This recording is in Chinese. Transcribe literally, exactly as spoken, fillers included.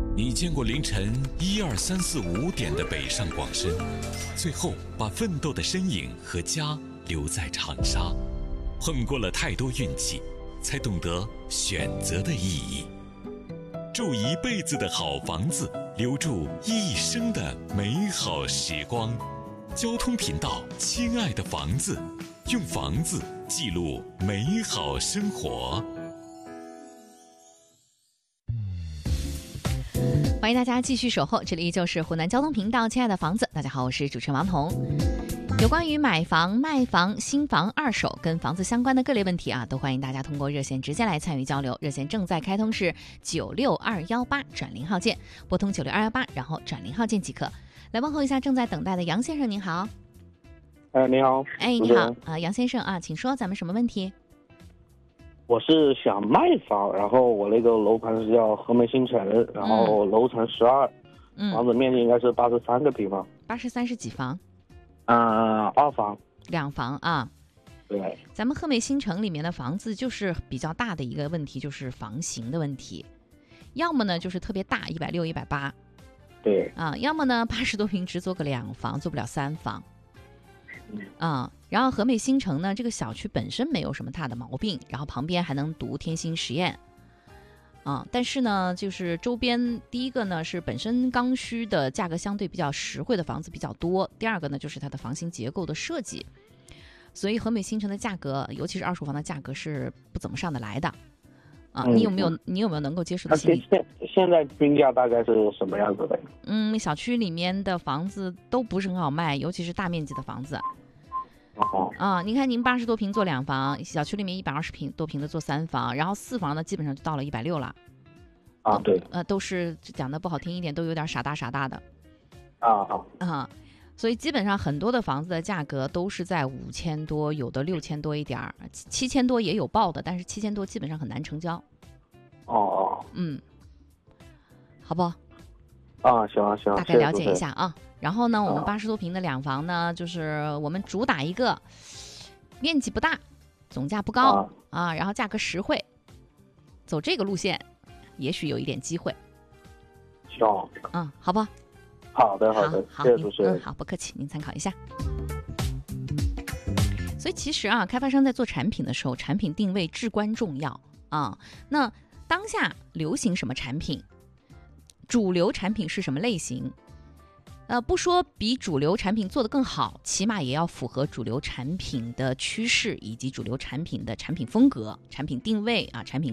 你见过凌晨一二三四五点的北上广深，最后把奋斗的身影和家留在长沙。碰过了太多运气，才懂得选择的意义。住一辈子的好房子，留住一生的美好时光。交通频道，亲爱的房子，用房子记录美好生活。 欢迎大家继续守候，这里就是湖南交通频道，亲爱的房子，大家好，我是主持人王彤。有关于买房、卖房、新房、二手跟房子相关的各类问题啊，都欢迎大家通过热线直接来参与交流。热线正在开通是九六二幺八转零号键，拨通九六二幺八，然后转零号键即可。来问候一下正在等待的杨先生，您好。 哎，你好。 哎，你好啊，杨先生啊，请说，咱们什么问题？ 我是想卖房，然后我那个楼盘是叫和美新城，然后楼层十二、嗯，房子面积应该是八十三个平方。 八十三是几房？ 嗯、呃，二房。 两房啊。 对。 咱们和美新城里面的房子就是比较大的一个问题，就是房型的问题，要么呢就是特别大，一百六、一百八。 对。 啊，要么呢八十多平只做个两房，做不了三房。啊，然后和美新城呢，这个小区本身没有什么大的毛病，然后旁边还能读天心实验，啊，但是呢，就是周边第一个呢是本身刚需的价格相对比较实惠的房子比较多，第二个呢就是它的房型结构的设计，所以和美新城的价格，尤其是二手房的价格是不怎么上得来的，啊， 嗯、 你有没有你有没有能够接受的心理？ 现现在均价大概是什么样子的？ 嗯，小区里面的房子都不是很好卖，尤其是大面积的房子。 哦啊，你看您八十多平做两房，小区里面一百二十平多平的做三房，然后四房呢基本上就到了一百六了。 啊，对， 呃，都是讲的不好听一点，都有点傻大傻大的。 啊啊啊，所以基本上很多的房子的价格都是在五千多，有的六千多一点儿，七千多也有报的，但是七千多基本上很难成交。 哦哦， 嗯，好不好？ 啊，行啊行啊， 大概了解一下啊。然后呢，我们啊八十多平的两房呢，就是我们主打一个面积不大，总价不高 啊, 啊，然后价格实惠，走这个路线，也许有一点机会。 行， 嗯，好不好？ 好的好的， 好， 谢谢主持人。 嗯，好，不客气，您参考一下。所以其实啊，开发商在做产品的时候，产品定位至关重要啊。那当下流行什么产品？主流产品是什么类型？呃，不说比主流产品做得更好，起码也要符合主流产品的趋势以及主流产品的产品风格、产品定位啊、产品